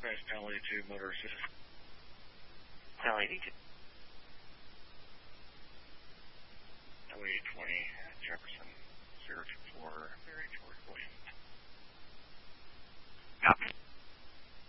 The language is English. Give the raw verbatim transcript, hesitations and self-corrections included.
Dispatch Valley to Motor Assist. Valley eighty-two. Valley eight twenty, Jefferson, zero